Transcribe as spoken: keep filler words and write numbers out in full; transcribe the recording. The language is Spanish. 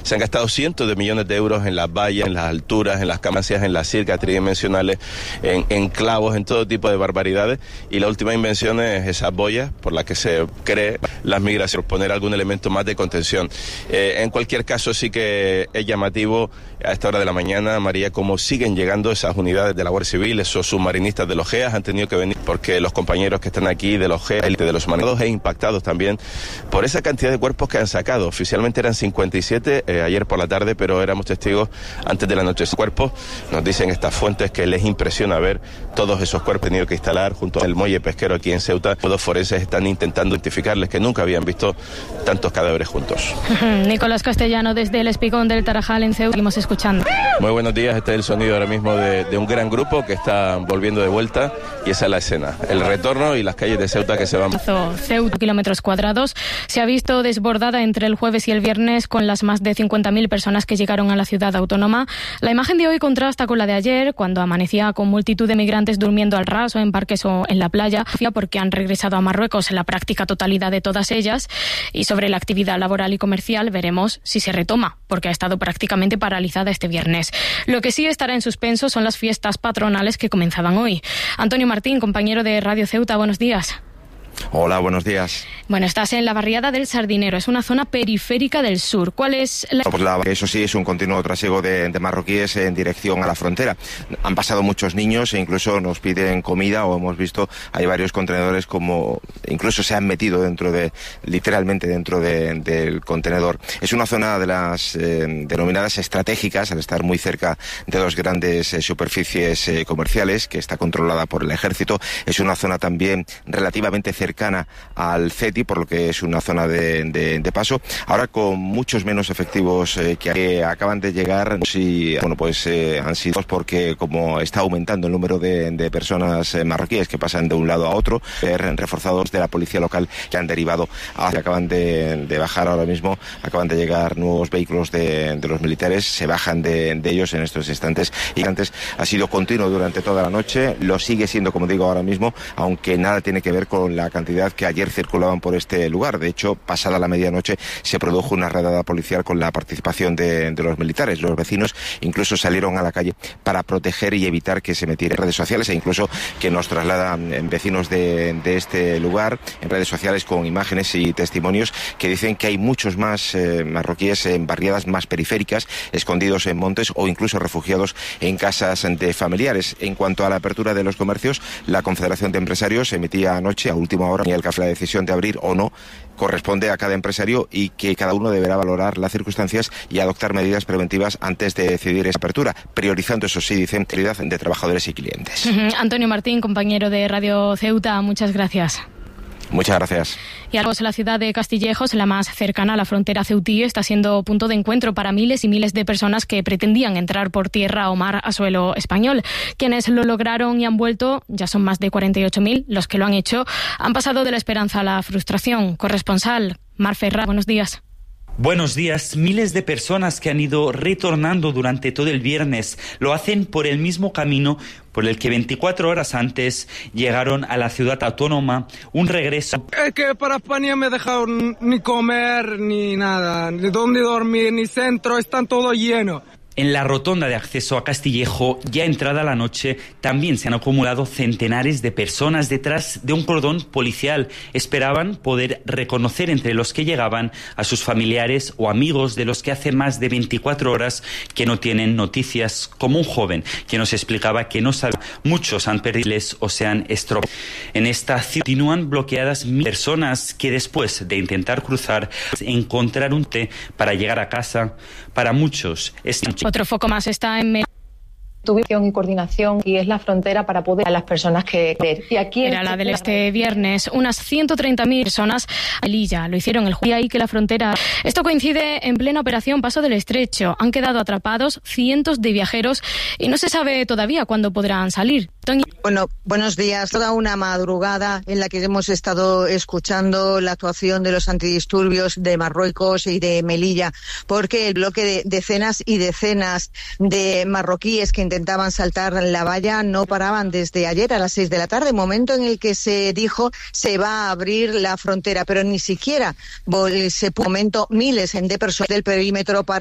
Se han gastado cientos de millones de euros en las vallas, en las alturas, en las camancias, en las circas tridimensionales, en, en clavos, en todo tipo de barbaridades. Y la última invención es esas boyas por las que se cree las migraciones, poner algún elemento más de contención. Eh, en cualquier caso, sí que es llamativo a esta hora de la mañana, María, cómo siguen llegando esas unidades de la Guardia Civil, esos submarinistas de los G E A, han tenido que venir porque los compañeros que están aquí de los G E A, de los marinos, e impactados también por esa cantidad de cuerpos que han sacado. Oficialmente eran cincuenta y siete eh, ayer por la tarde, pero éramos testigos antes de la noche. Esos cuerpos, nos dicen estas fuentes, que les impresiona ver todos esos cuerpos tenido que instalar junto al muelle pesquero aquí en Ceuta. Los forenses están intentando identificarles, que nunca habían visto tantos cadáveres juntos. Nicolás Castellano desde el Espigón del Tarajal en Ceuta. Seguimos escuchando. Muy buenos días, este es el sonido ahora mismo de, de un gran grupo que está volviendo de vuelta y esa es la escena, el retorno y las calles de Ceuta que se van. Ceuta, kilómetros cuadrados, se ha visto desbordada entre el jueves y el viernes con las más de cincuenta mil personas que llegaron a la ciudad autónoma. La imagen de hoy contrasta con la de ayer, cuando amanecía con multitud de migrantes durmiendo al raso en parques o en la playa, porque han regresado a Marruecos en la práctica totalidad de todas ellas. Y sobre la actividad laboral y comercial veremos si se retoma, porque ha estado prácticamente paralizada este viernes. Lo que sí estará en suspenso son las fiestas patronales que comenzaban hoy. Antonio Martín, compañero de Radio Ceuta, buenos días. Hola, buenos días. Bueno, estás en la barriada del Sardinero, es una zona periférica del sur. ¿Cuál es la...? Pues la eso sí, es un continuo trasiego de, de marroquíes en dirección a la frontera. Han pasado muchos niños e incluso nos piden comida, o hemos visto, hay varios contenedores como incluso se han metido dentro de, literalmente dentro de, del contenedor. Es una zona de las eh, denominadas estratégicas, al estar muy cerca de dos grandes eh, superficies eh, comerciales, que está controlada por el ejército. Es una zona también relativamente cercana cercana al CETI, por lo que es una zona de, de, de paso. Ahora con muchos menos efectivos eh, que acaban de llegar, sí, bueno, pues eh, han sido porque como está aumentando el número de, de personas eh, marroquíes que pasan de un lado a otro, eh, reforzados de la policía local que han derivado hacia, acaban de, de bajar ahora mismo, acaban de llegar nuevos vehículos de, de los militares, se bajan de, de ellos en estos instantes y antes ha sido continuo durante toda la noche, lo sigue siendo, como digo, ahora mismo, aunque nada tiene que ver con la cantidad que ayer circulaban por este lugar. De hecho, pasada la medianoche se produjo una redada policial con la participación de, de los militares. Los vecinos incluso salieron a la calle para proteger y evitar que se metieran en redes sociales e incluso que nos trasladan vecinos de, de este lugar en redes sociales con imágenes y testimonios que dicen que hay muchos más eh, marroquíes en barriadas más periféricas, escondidos en montes o incluso refugiados en casas de familiares. En cuanto a la apertura de los comercios, la Confederación de Empresarios emitía anoche a última hora el café la decisión de abrir o no corresponde a cada empresario y que cada uno deberá valorar las circunstancias y adoptar medidas preventivas antes de decidir esa apertura, priorizando, eso sí, dicen, prioridad de trabajadores y clientes. Uh-huh. Antonio Martín, compañero de Radio Ceuta, muchas gracias. Muchas gracias. Y algo en la ciudad de Castillejos, la más cercana a la frontera ceutí, está siendo punto de encuentro para miles y miles de personas que pretendían entrar por tierra o mar a suelo español. Quienes lo lograron y han vuelto, ya son más de cuarenta y ocho mil. Los que lo han hecho han pasado de la esperanza a la frustración. Corresponsal Mar Ferrá, buenos días. Buenos días. Miles de personas que han ido retornando durante todo el viernes lo hacen por el mismo camino por el que veinticuatro horas antes llegaron a la ciudad autónoma, un regreso. Es que para España me he dejado ni comer ni nada, ni dónde dormir, ni centro, están todo lleno. En la rotonda de acceso a Castillejo, ya entrada la noche, también se han acumulado centenares de personas detrás de un cordón policial. Esperaban poder reconocer entre los que llegaban a sus familiares o amigos de los que hace más de veinticuatro horas que no tienen noticias, como un joven que nos explicaba que no sabe. Muchos han perdido o se han estropeado. En esta ciudad continúan bloqueadas mil personas que después de intentar cruzar, encontrar un té para llegar a casa, para muchos es... Otro foco más está en Melilla. Tuvieron y coordinación y es la frontera para poder a las personas que y aquí era la del este viernes unas ciento treinta mil personas a Melilla lo hicieron el jueves ahí que la frontera. Esto coincide en plena operación Paso del Estrecho. Han quedado atrapados cientos de viajeros y no se sabe todavía cuándo podrán salir. Bueno, buenos días. Toda una madrugada en la que hemos estado escuchando la actuación de los antidisturbios de Marruecos y de Melilla, porque el bloque de decenas y decenas de marroquíes que intentaban saltar la valla no paraban desde ayer a las seis de la tarde, momento en el que se dijo se va a abrir la frontera, pero ni siquiera se momento miles de personas del perímetro para